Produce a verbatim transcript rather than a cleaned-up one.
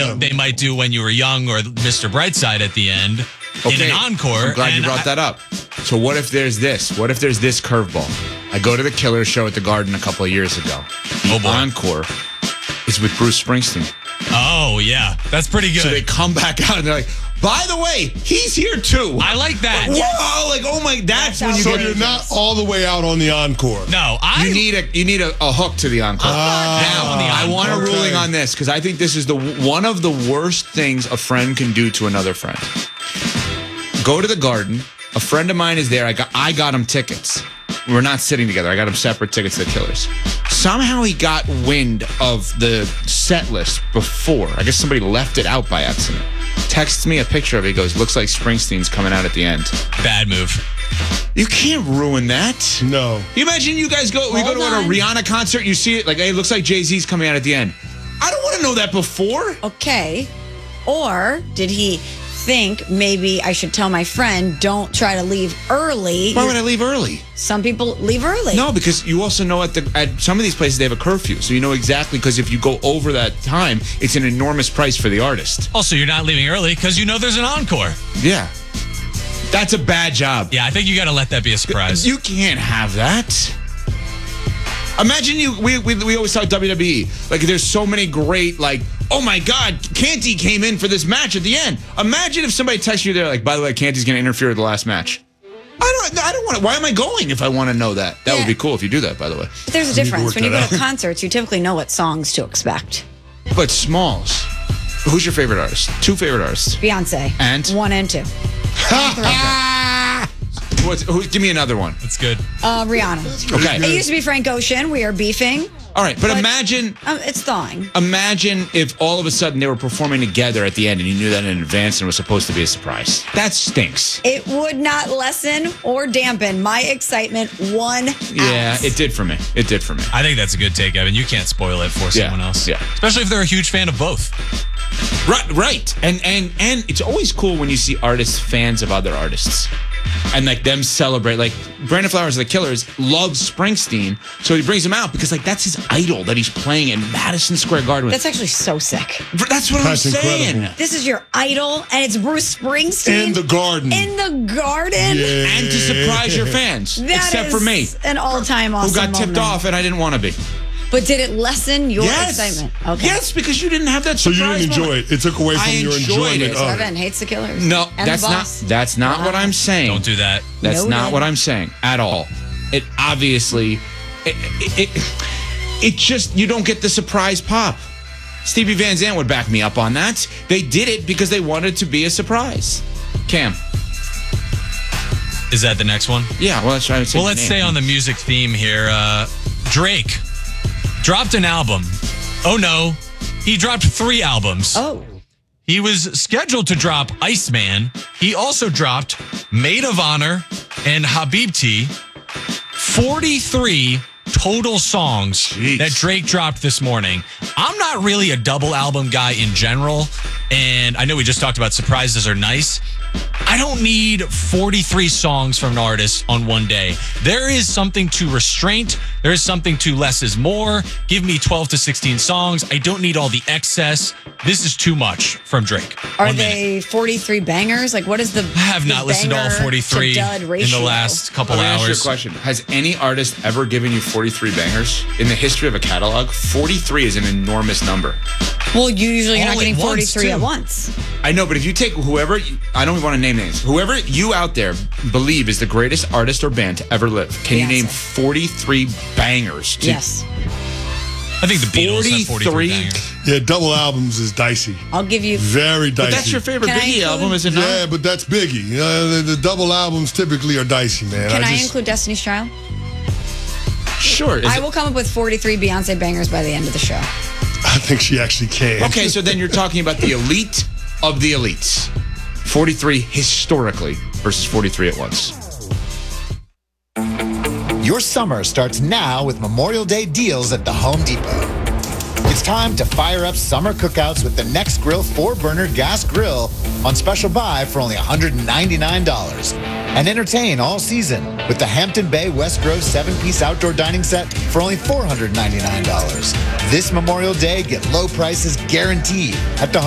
Yeah. They might do When You Were Young or Mister Brightside at the end Okay. in an encore. I'm glad you and brought I- that up. So what if there's this? What if there's this curveball? I go to the Killers show at the Garden a couple of years ago. The Oh, boy. encore is with Bruce Springsteen. Oh, yeah. That's pretty good. So they come back out and they're like, by the way, he's here too. I like that. Whoa, like, oh my, that's when you So get you're not all the way out on the encore. No, I. You need a you need a, a hook to the encore. Ah, now, I want a okay. ruling on this because I think this is the one of the worst things a friend can do to another friend. Go to the Garden. A friend of mine is there. I got I got him tickets. We're not sitting together. I got him separate tickets to the Killers. Somehow he got wind of the set list before. I guess somebody left it out by accident. Texts me a picture of it. He goes, looks like Springsteen's coming out at the end. Bad move. You can't ruin that. No. You imagine you guys go, we go Hold to a on. Rihanna concert, you see it, like, hey, it looks like Jay-Z's coming out at the end. I don't want to know that before. Okay. Or did he think maybe I should tell my friend, don't try to leave early? Why would I leave early? Some people leave early. No, because you also know at the at some of these places they have a curfew, so you know exactly, because if you go over that time, it's an enormous price for the artist. Also, you're not leaving early because you know there's an encore. Yeah. That's a bad job. Yeah, I think you got to let that be a surprise. You can't have that. Imagine you, we, we, we always talk W W E. Like, there's so many great, like, oh my God, Canty came in for this match at the end. Imagine if somebody texts you there, like, by the way, Canty's going to interfere with the last match. I don't, I don't want to, why am I going if I want to know that? That Yeah. would be cool if you do that, by the way. But there's a need to difference. work When you that go to out. concerts, you typically know what songs to expect. But Smalls, who's your favorite artist? Two favorite artists. Beyonce. And? One and two. What's, who, give me another one. That's good. Uh, Rihanna. Okay. It used to be Frank Ocean. We are beefing. All right, but But- imagine... Um, it's thawing. Imagine if all of a sudden they were performing together at the end and you knew that in advance and it was supposed to be a surprise. That stinks. It would not lessen or dampen my excitement one Yeah, ounce. it did for me. It did for me. I think that's a good take, Evan. You can't spoil it for Yeah, someone else. yeah. Especially if they're a huge fan of both. Right, right. And and and it's always cool when you see artists fans of other artists. And like them celebrate, like Brandon Flowers of the Killers loves Springsteen, so he brings him out because like that's his idol that he's playing in Madison Square Garden with. That's actually so sick. That's what That's I'm saying. incredible. This is your idol, and it's Bruce Springsteen In the Garden. In the Garden. Yeah. And to surprise your fans, That except is for me, an all-time awesome who got tipped moment. off and I didn't want to be. But did it lessen your Yes. excitement? Okay. Yes, because you didn't have that So you surprise didn't enjoy moment. it. It took away from I your enjoyed enjoyment it. So of Evan it. hates the Killers. No, And that's the not boss. that's not what Wow. I'm saying. Don't do that. That's Noted. not what I'm saying at all. It obviously, it, it, it, it just, you don't get the surprise pop. Stevie Van Zandt would back me up on that. They did it because they wanted to be a surprise. Cam. Is that the next one? Yeah, well, that's what I would say. Well, let's stay on the music theme here. Uh, Drake dropped an album. Oh, no. He dropped three albums. Oh. He was scheduled to drop Iceman. He also dropped Maid of Honor and Habibti. forty-three total songs Jeez. that Drake dropped this morning. I'm not really a double album guy in general, and I know we just talked about surprises are nice. I don't need forty-three songs from an artist on one day. There is something to restraint. There is something to less is more. Give me twelve to sixteen songs. I don't need all the excess. This is too much from Drake. Are One they minute. forty-three bangers? Like, what is the I have not listened to all forty-three in the last couple Let me ask you a hours. question. Has any artist ever given you forty-three bangers? In the history of a catalog, forty-three is an enormous number. Well, you usually you're All not getting at once, forty-three at too. once. I know, but if you take whoever, I don't even want to name names, whoever you out there believe is the greatest artist or band to ever live, can you Beyonce. name forty-three bangers? To, Yes. I think the Beatles have forty-three forty-three? bangers. Yeah, double albums is dicey. I'll give you. Very dicey. But that's your favorite Can I Biggie include- album, is it not? Yeah, but that's Biggie. Uh, the, the double albums typically are dicey, man. Can I, just, include Destiny's Child? Sure. Is I it- will come up with forty-three Beyonce bangers by the end of the show. I think she actually can. Okay, so then you're talking about the elite of the elites. forty-three historically versus forty-three at once. Your summer starts now with Memorial Day deals at the Home Depot. It's time to fire up summer cookouts with the Next Grill four burner gas grill on special buy for only one hundred ninety-nine dollars. And entertain all season with the Hampton Bay West Grove seven-piece outdoor dining set for only four hundred ninety-nine dollars. This Memorial Day, get low prices guaranteed at the